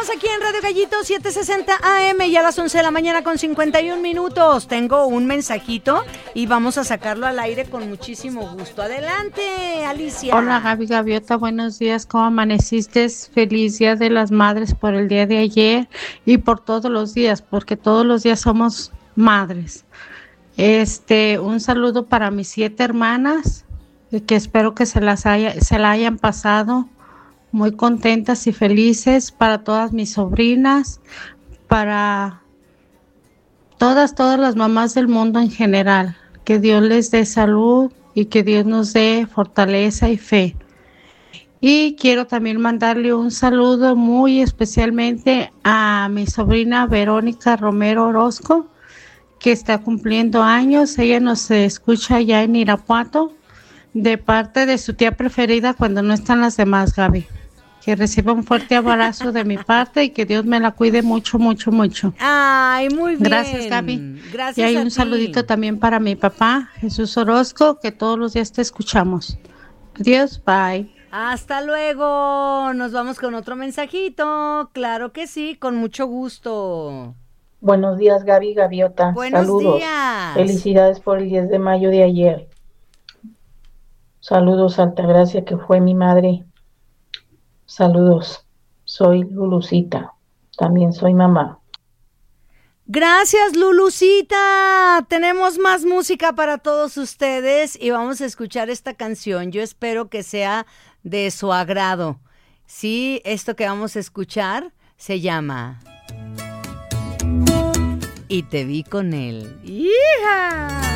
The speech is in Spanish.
Estamos aquí en Radio Gallito 760 AM y a las 11 de la mañana con 51 minutos. Tengo un mensajito y vamos a sacarlo al aire con muchísimo gusto. Adelante, Alicia. Hola, Gaby Gaviota, buenos días. ¿Cómo amaneciste? Feliz Día de las Madres por el día de ayer y por todos los días, porque todos los días somos madres. Un saludo para mis 7 hermanas, que espero que se la hayan pasado muy contentas y felices, para todas mis sobrinas, para todas las mamás del mundo en general. Que Dios les dé salud y que Dios nos dé fortaleza y fe. Y quiero también mandarle un saludo muy especialmente a mi sobrina Verónica Romero Orozco, que está cumpliendo años. Ella nos escucha allá en Irapuato, de parte de su tía preferida cuando no están las demás, Gaby. Que reciba un fuerte abrazo de mi parte y que Dios me la cuide mucho, mucho, mucho. Ay, muy bien. Gracias, Gaby. Gracias. Y hay a un ti. saludito también para mi papá, Jesús Orozco, que todos los días te escuchamos. Adiós, bye. Hasta luego. Nos vamos con otro mensajito. Claro que sí, con mucho gusto. Buenos días, Gaby Gaviota. Buenos Saludos. días. Felicidades por el 10 de mayo de ayer. Saludos, Altagracia, que fue mi madre. Saludos. Soy Lulucita. También soy mamá. Gracias, Lulucita. Tenemos más música para todos ustedes y vamos a escuchar esta canción. Yo espero que sea de su agrado. Sí, esto que vamos a escuchar se llama Y te vi con él. ¡Hija!